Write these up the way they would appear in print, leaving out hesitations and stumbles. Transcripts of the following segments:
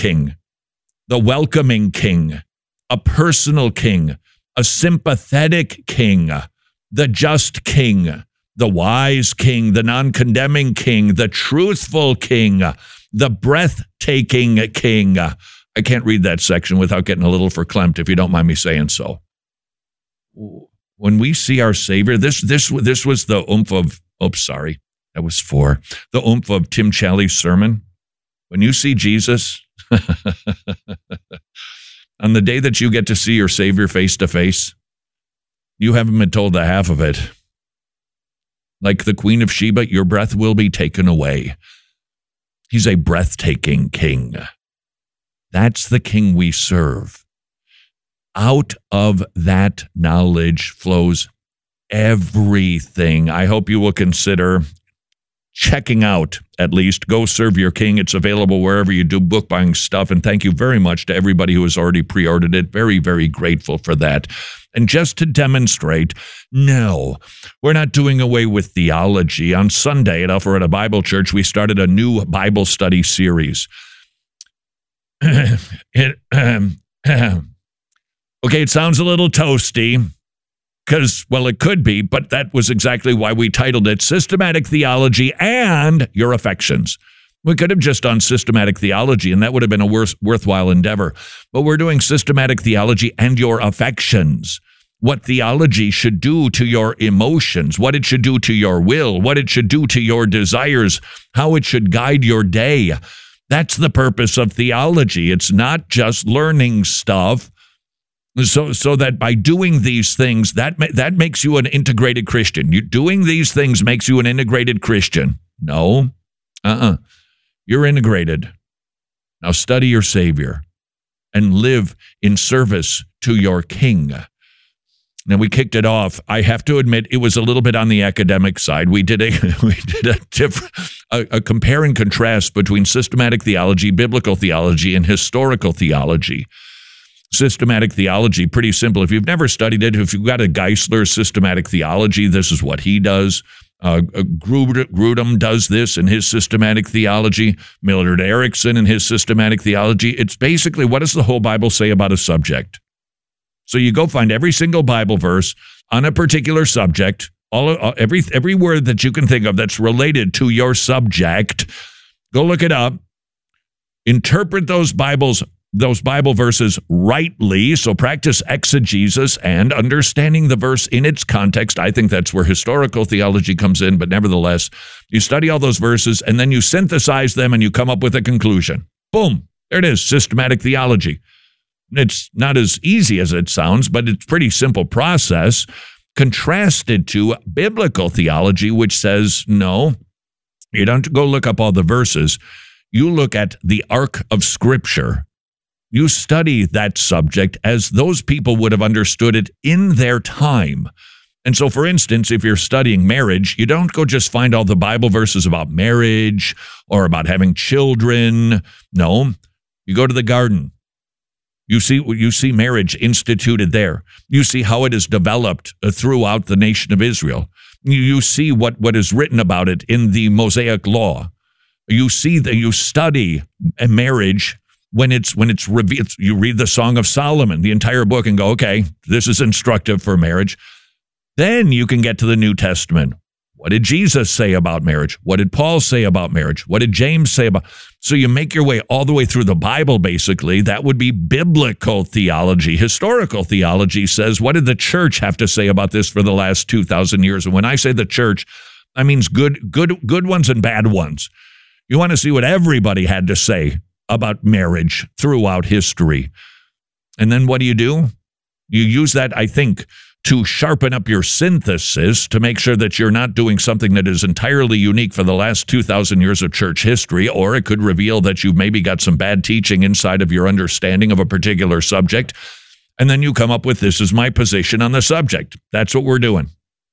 king, the welcoming king, a personal king, a sympathetic king, the just king, the wise king, the non-condemning king, the truthful king, the breathtaking king. I can't read that section without getting a little verklempt, if you don't mind me saying so. When we see our Savior, this was the oomph of, that was 4, the oomph of Tim Challies' sermon. When you see Jesus, on the day that you get to see your Savior face to face, you haven't been told the half of it. Like the Queen of Sheba, your breath will be taken away. He's a breathtaking king. That's the king we serve. Out of that knowledge flows everything. I hope you will consider checking out, at least, Go Serve Your King. It's available wherever you do book buying stuff. And thank you very much to everybody who has already pre-ordered it. Very, very grateful for that. And just to demonstrate, no, we're not doing away with theology. On Sunday at Alpharetta Bible Church, we started a new Bible study series. It sounds a little toasty. Because, well, it could be, but that was exactly why we titled it Systematic Theology and Your Affections. We could have just done Systematic Theology, and that would have been a worthwhile endeavor. But we're doing Systematic Theology and Your Affections. What theology should do to your emotions, what it should do to your will, what it should do to your desires, how it should guide your day. That's the purpose of theology. It's not just learning stuff. So that by doing these things, that makes you an integrated Christian. Doing these things makes you an integrated Christian. No. You're integrated. Now study your Savior and live in service to your King. Now we kicked it off. I have to admit it was a little bit on the academic side. We did a compare and contrast between systematic theology, biblical theology, and historical theology. Systematic theology, pretty simple. If you've never studied it, if you've got a Geisler systematic theology, this is what he does. Grudem does this in his systematic theology. Millard Erickson in his systematic theology. It's basically, what does the whole Bible say about a subject? So you go find every single Bible verse on a particular subject, every word that you can think of that's related to your subject. Go look it up. Interpret those Bible verses rightly, so practice exegesis and understanding the verse in its context. I think that's where historical theology comes in, but nevertheless, you study all those verses, and then you synthesize them, and you come up with a conclusion. Boom, there it is, systematic theology. It's not as easy as it sounds, but it's a pretty simple process, contrasted to biblical theology, which says, no, you don't go look up all the verses. You look at the arc of Scripture. You study that subject as those people would have understood it in their time. And so, for instance, if you're studying marriage, you don't go just find all the Bible verses about marriage or about having children. No, you go to the garden. You see marriage instituted there. You see how it is developed throughout the nation of Israel. You see what is written about it in the Mosaic Law. You study a marriage when it's revealed. You read the Song of Solomon, the entire book, and go, okay, this is instructive for marriage. Then you can get to the New Testament. What did Jesus say about marriage? What did Paul say about marriage? What did James say about? So you make your way all the way through the Bible, basically. That would be biblical theology. Historical theology says, what did the church have to say about this for the last 2,000 years? And when I say the church, I mean good ones and bad ones. You want to see what everybody had to say about marriage throughout history. And then what do? You use that, I think, to sharpen up your synthesis to make sure that you're not doing something that is entirely unique for the last 2,000 years of church history, or it could reveal that you've maybe got some bad teaching inside of your understanding of a particular subject. And then you come up with, this is my position on the subject. That's what we're doing.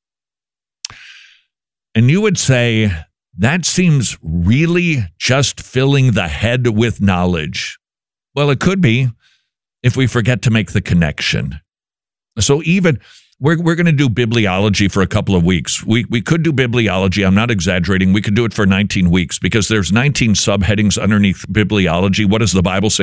And you would say, that seems really just filling the head with knowledge. Well, it could be if we forget to make the connection. So even we're going to do bibliology for a couple of weeks. We could do bibliology. I'm not exaggerating. We could do it for 19 weeks because there's 19 subheadings underneath bibliology. What does the Bible say